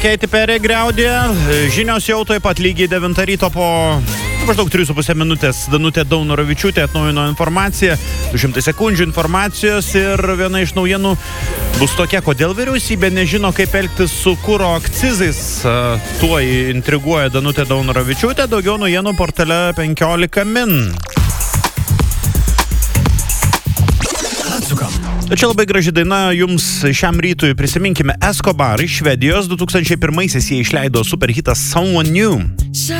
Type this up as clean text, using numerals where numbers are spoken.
Katy Perry griaudė, žinios jau taip pat lygiai 9 ryto po maždaug 3,5 minutės Danutė Daunoravičiūtė atnaujino informaciją, 200 sekundžių informacijos ir viena iš naujienų bus tokia, kodėl vyriausybė nežino, kaip elgtis su kuro akcizais. Tuo intriguoja Danutė Daunoravičiūtė, daugiau naujienų portale 15 min. Čia labai graži daina jums šiam rytui. Prisiminkime Escobar iš Švedijos. 2001-aisiais jie išleido superhitą Someone New.